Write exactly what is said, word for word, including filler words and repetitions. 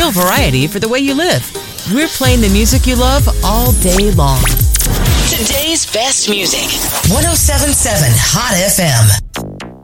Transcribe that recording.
little variety for the way you live. We're playing the music you love all day long. Today's best music. one oh seven point seven Hot F M.